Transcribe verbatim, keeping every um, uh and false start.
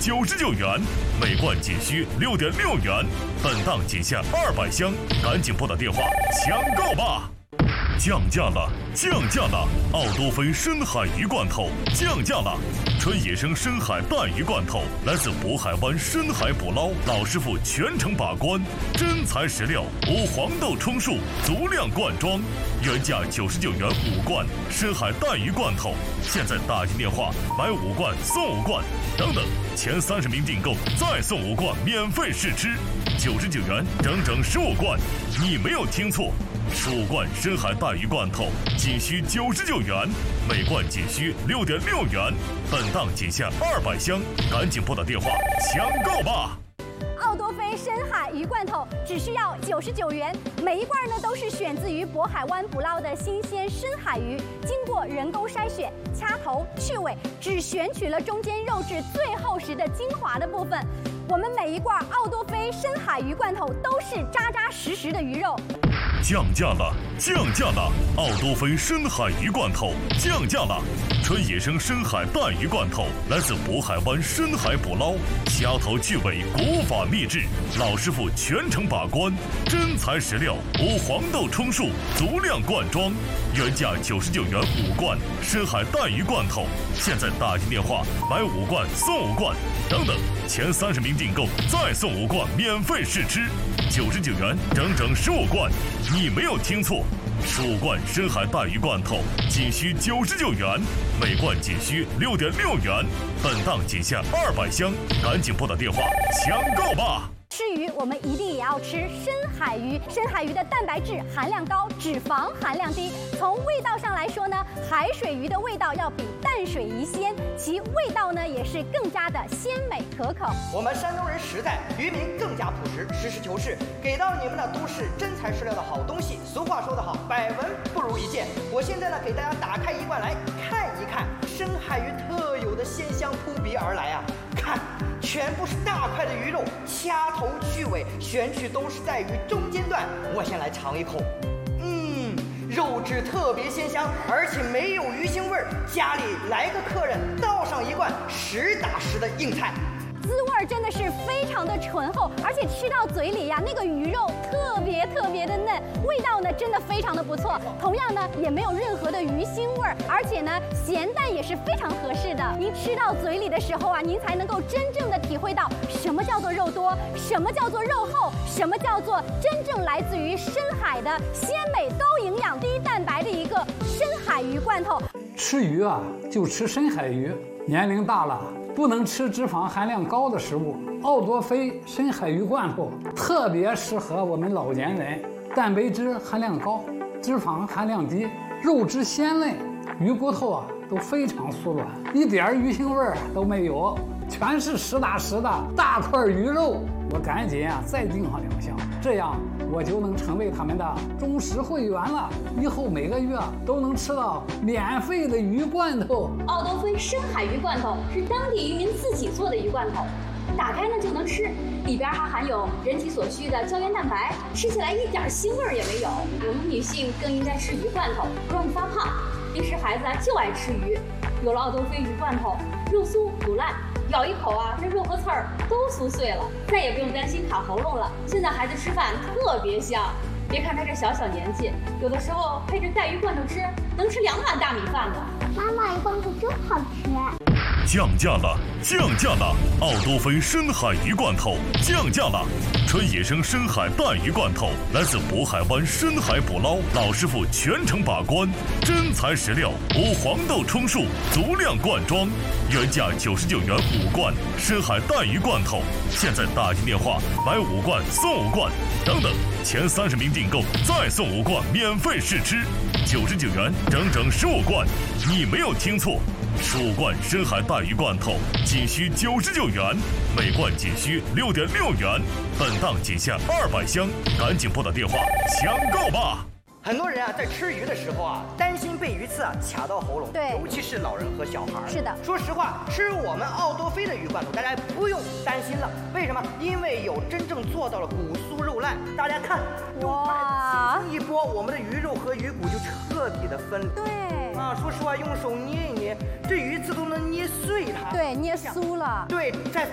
九十九元，每罐仅需六点六元。本档仅限二百箱，赶紧拨打电话抢购吧！降价了，降价了！奥多菲深海鱼罐头降价了，纯野生深海带鱼罐头，来自渤海湾深海捕捞，老师傅全程把关，真材实料，无黄豆充数，足量灌装，原价九十九元五罐深海带鱼罐头，现在打进电话买五罐送五罐，等等，前三十名订购再送五罐免费试吃，九十九元整整十五罐，你没有听错。十五罐深海带鱼罐头仅需九十九元，每罐仅需六点六元。本档仅限二百箱，赶紧拨打电话抢购吧！ 奥多菲深海鱼罐头只需要九十九元，每一罐呢都是选自于渤海湾捕捞的新鲜深海鱼，经过人工筛选、掐头、去尾，只选取了中间肉质最厚实的精华的部分。我们每一罐奥多菲深海鱼罐头都是扎扎实实的鱼肉。 降价了，降价了！奥多菲深海鱼罐头降价了，纯野生深海带鱼罐头，来自渤海湾深海捕捞，掐头去尾，古法秘制，老师傅全程把关，真材实料，无黄豆充数，足量灌装，原价九十九元五罐深海带鱼罐头，现在打进电话买五罐送五罐，等等，前三十名订购再送五罐免费试吃，九十九元整整十五罐。你没有听错，十五罐深海带鱼罐头仅需九十九元，每罐仅需六点六元。本档仅限二百箱，赶紧拨打电话抢购吧！ 吃鱼，我们一定也要吃深海鱼。深海鱼的蛋白质含量高，脂肪含量低。从味道上来说呢，海水鱼的味道要比淡水鱼鲜，其味道呢也是更加的鲜美可口。 我们山东人实在，渔民更加朴实，实事求是，给到你们的都是真材实料的好东西。俗话说得好，百闻不如一见。我现在呢，给大家打开一罐来看一看，深海鱼特有的鲜香扑鼻而来啊！看，全部是大块的鱼肉，掐头去尾，选取都是在鱼中间段。我先来尝一口，嗯，肉质特别鲜香，而且没有鱼腥味儿。家里来个客人，倒上一罐实打实的硬菜。 滋味真的是非常的醇厚，而且吃到嘴里呀，那个鱼肉特别特别的嫩，味道呢真的非常的不错。同样呢，也没有任何的鱼腥味儿，而且呢，咸淡也是非常合适的。您吃到嘴里的时候啊，您才能够真正的体会到什么叫做肉多，什么叫做肉厚，什么叫做真正来自于深海的鲜美、高营养、低蛋白的一个深海鱼罐头。 吃鱼啊，就吃深海鱼。年龄大了，不能吃脂肪含量高的食物。奥多菲深海鱼罐头特别适合我们老年人，蛋白质含量高，脂肪含量低，肉质鲜嫩，鱼骨头啊都非常酥软，一点鱼腥味儿都没有，全是实打实的大块鱼肉。我赶紧啊再订上两箱，这样我就能成为他们的忠实会员了。以后每个月都能吃到免费的鱼罐头。 奥多菲深海鱼罐头是当地渔民自己做的鱼罐头，打开呢就能吃，里边还含有人体所需的胶原蛋白，吃起来一点腥味也没有。我们女性更应该吃鱼罐头，不容易发胖。平时孩子啊就爱吃鱼，有了奥多菲鱼罐头，肉酥不烂。咬一口啊，这肉和刺儿都酥碎了，再也不用担心卡喉咙了。现在孩子吃饭特别香，别看他这小小年纪，有的时候配着带鱼罐头吃，能吃两碗大米饭呢。 妈妈，鱼罐头真好吃。 降价了，降价了！奥多菲深海鱼罐头降价了，纯野生深海带鱼罐头，来自渤海湾深海捕捞，老师傅全程把关，真材实料，无黄豆充数，足量灌装，原价九十九元五罐深海带鱼罐头，现在打进电话买五罐送五罐，等等，前三十名订购再送五罐免费试吃，九十九元整整十五罐，你没有听错。十五罐深海带鱼罐头仅需九十九元，每罐仅需六点六元。本档仅限二百箱，赶紧拨打电话抢购吧！ 很多人啊，在吃鱼的时候啊，担心被鱼刺啊卡到喉咙， 对， 尤其是老人和小孩。 是的， 说实话，吃我们奥多菲的鱼罐头，大家不用担心了。为什么？因为有真正做到了骨酥肉烂。大家看，用筷子轻轻一拨，我们的鱼肉和鱼骨就彻底的分离。 对啊，说实话，用手捏一捏，这鱼刺都能捏碎它。 对，捏酥了。 对，在